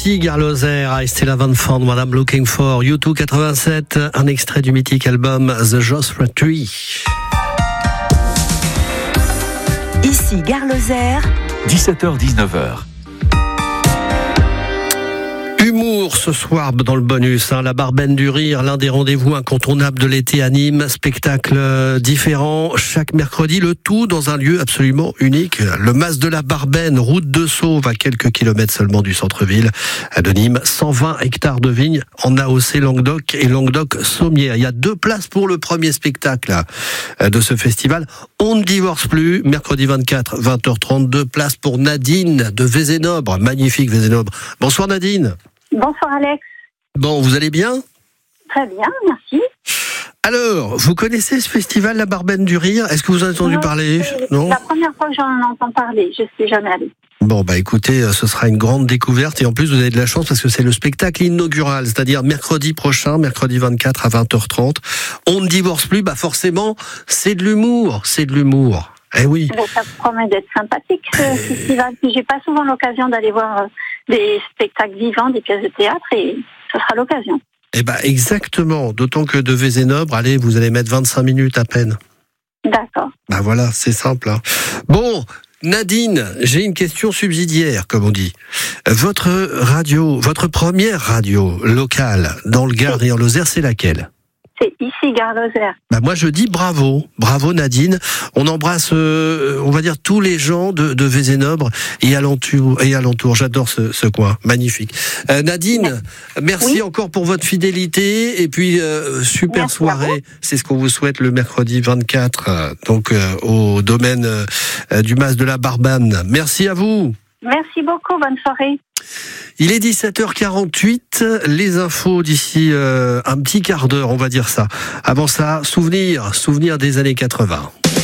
Ici Gare Lozère, I Still Haven't Found What I'm Looking For, U2 87, un extrait du mythique album The Joshua Tree. Ici Gare Lozère, 17h-19h. Humour ce soir dans le bonus, la Barbenne du Rire, l'un des rendez-vous incontournables de l'été à Nîmes, spectacle différent chaque mercredi, le tout dans un lieu absolument unique, le Mas de la Barbenne, route de Sauve, à quelques kilomètres seulement du centre-ville de Nîmes, 120 hectares de vignes en AOC Languedoc et Languedoc-Sommières. Il y a 2 places pour le premier spectacle de ce festival. On ne divorce plus, mercredi 24, 20h30, 2 places pour Nadine de Vézénobre, magnifique Vézénobre. Bonsoir Nadine. Bonsoir Alex. Bon, vous allez bien ? Très bien, merci. Alors, vous connaissez ce festival, la Barbenne du Rire ? Est-ce que vous en avez entendu parler ? Non ? La première fois que j'en entends parler, je ne suis jamais allée. Bon, écoutez, ce sera une grande découverte et en plus vous avez de la chance parce que c'est le spectacle inaugural, c'est-à-dire mercredi prochain, mercredi 24 à 20h30. On ne divorce plus, forcément, c'est de l'humour. Eh oui. Ça promet d'être sympathique, ce festival. J'ai pas souvent l'occasion d'aller voir des spectacles vivants, des pièces de théâtre, et ce sera l'occasion. Exactement. D'autant que de Vézénobre, vous allez mettre 25 minutes à peine. D'accord. Voilà, c'est simple. Bon, Nadine, j'ai une question subsidiaire, comme on dit. Votre première radio locale dans le Gard et en Lozère, c'est laquelle ? C'est ici Gare Lozère. Moi je dis bravo Nadine. On embrasse, on va dire tous les gens de Vézénobre et alentour. J'adore ce coin, magnifique. Nadine, merci encore pour votre fidélité et puis super merci soirée. C'est ce qu'on vous souhaite le mercredi 24, au domaine du Mas de la Barbenne. Merci à vous. Merci beaucoup, bonne soirée. Il est 17h48, les infos d'ici un petit quart d'heure, on va dire ça. Avant ça, souvenir des années 80.